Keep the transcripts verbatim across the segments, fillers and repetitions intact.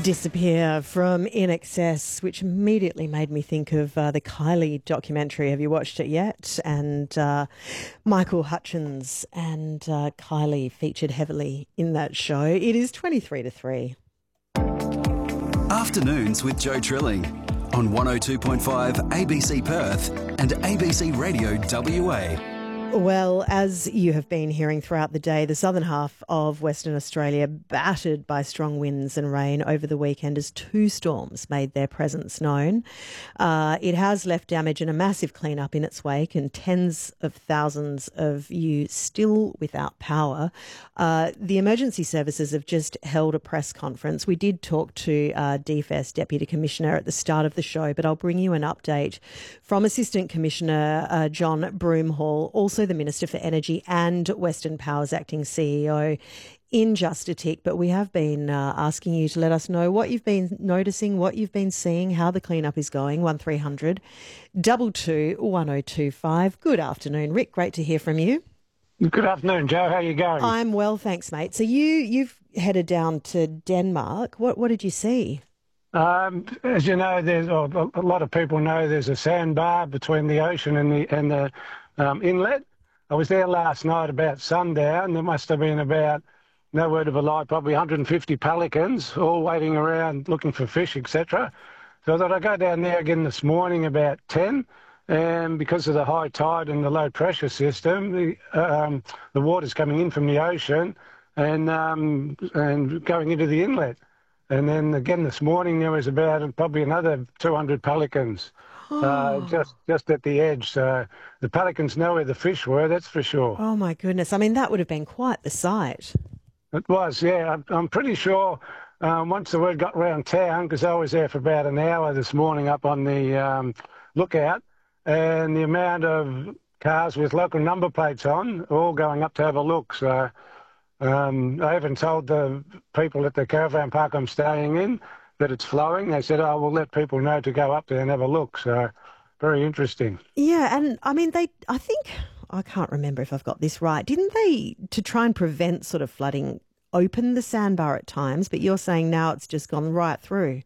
Disappear from In Excess, which immediately made me think of uh, the Kylie documentary. Have you watched it yet? And uh, Michael Hutchins and uh, Kylie featured heavily in that show. It is twenty-three to three. Afternoons with Joe Trilling on one oh two point five A B C Perth and A B C Radio W A. Well, as you have been hearing throughout the day, the southern half of Western Australia battered by strong winds and rain over the weekend as two storms made their presence known. Uh, it has left damage and a massive clean-up in its wake, and tens of thousands of you still without power. Uh, the emergency services have just held a press conference. We did talk to uh, D F E S Deputy Commissioner at the start of the show, but I'll bring you an update from Assistant Commissioner uh, John Broomhall, also the Minister for Energy and Western Power's acting C E O, in just a tick. But we have been uh, asking you to let us know what you've been noticing, what you've been seeing, how the cleanup is going. one three hundred two two one oh two five. Good afternoon, Rick. Great to hear from you. Good afternoon, Joe. How are you going? I'm well, thanks, mate. So you, you've headed down to Denmark. What, what did you see? Um, as you know, there's or a lot of people know there's a sandbar between the ocean and the and the um, inlet. I was there last night about sundown. There must have been about, no word of a lie, probably one hundred fifty pelicans all waiting around looking for fish, et cetera. So I thought I'd go down there again this morning about ten, and because of the high tide and the low pressure system, the um, the water's coming in from the ocean and um, and going into the inlet. And then again this morning there was about probably another two hundred pelicans. Uh, just just at the edge. So the pelicans know where the fish were, that's for sure. Oh, my goodness. I mean, that would have been quite the sight. It was, yeah. I'm, I'm pretty sure um, once the word got around town, because I was there for about an hour this morning up on the um, lookout, and the amount of cars with local number plates on, all going up to have a look. So um, I even told the people at the caravan park I'm staying in that it's flowing. They said, oh, we'll let people know to go up there and have a look. So very interesting. Yeah, and I mean, they, I think, I can't remember if I've got this right. Didn't they, to try and prevent sort of flooding, open the sandbar at times? But you're saying now it's just gone right through.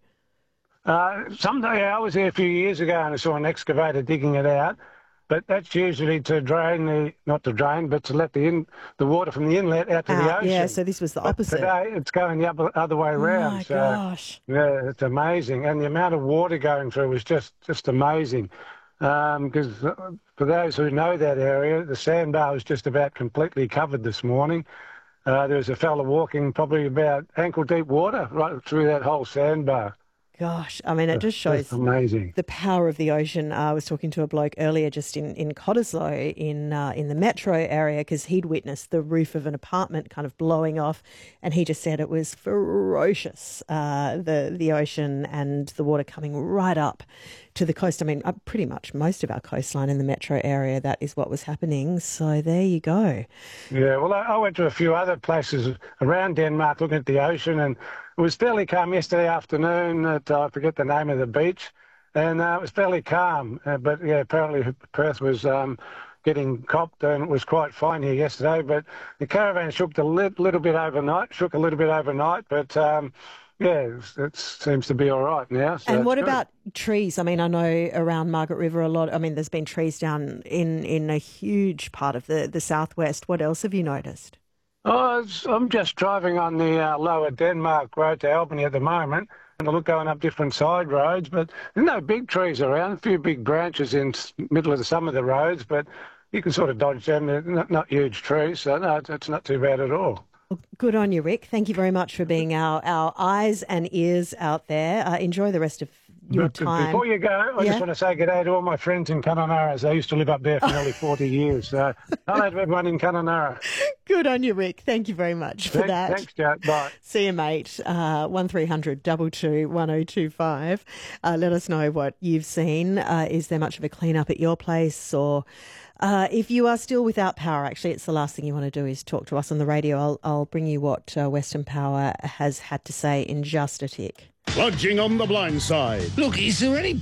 Uh, someday I was there a few years ago and I saw an excavator digging it out. But that's usually to drain the, not to drain, but to let the in, the water from the inlet out to out, the ocean. Yeah, so this was the opposite. But today it's going the other, other way around. Oh, my so, gosh. Yeah, it's amazing. And the amount of water going through was just, just amazing. Because um, for those who know that area, the sandbar was just about completely covered this morning. Uh, there was a fella walking probably about ankle-deep water right through that whole sandbar. Gosh, I mean, it just shows That's amazing. The power of the ocean. Uh, I was talking to a bloke earlier just in, in Cottesloe in uh, in the metro area because he'd witnessed the roof of an apartment kind of blowing off, and he just said it was ferocious, uh, the, the ocean and the water coming right up to the coast. I mean, uh, pretty much most of our coastline in the metro area, that is what was happening. So there you go. Yeah, well, I, I went to a few other places around Denmark looking at the ocean, and it was fairly calm yesterday afternoon at, uh, I forget the name of the beach, and uh, it was fairly calm. Uh, but, yeah, apparently Perth was um, getting copped, and it was quite fine here yesterday. But the caravan shook a li- little bit overnight, shook a little bit overnight, but... Um, Yeah, it seems to be all right now. So and what good. about trees? I mean, I know around Margaret River a lot. I mean, there's been trees down in, in a huge part of the, the southwest. What else have you noticed? Oh, it's, I'm just driving on the uh, lower Denmark road to Albany at the moment, and I look going up different side roads, but there's no big trees around. A few big branches in the middle of the, some of the roads, but you can sort of dodge them. They're not, not huge trees, so no, it's, it's not too bad at all. Good on you, Rick. Thank you very much for being our, our eyes and ears out there. Uh, enjoy the rest of your but time. Before you go, I yeah? just want to say good day to all my friends in Kununurra. I used to live up there for nearly forty years. So hello to everyone in Kununurra. Good on you, Rick. Thank you very much for thanks, that. Thanks, Joe. Bye. See you, mate. Uh, one three hundred two two one oh two five. Uh, let us know what you've seen. Uh, is there much of a clean-up at your place? Or uh, if you are still without power, actually, it's the last thing you want to do is talk to us on the radio. I'll, I'll bring you what uh, Western Power has had to say in just a tick. Plunging on the blind side. Look, is there any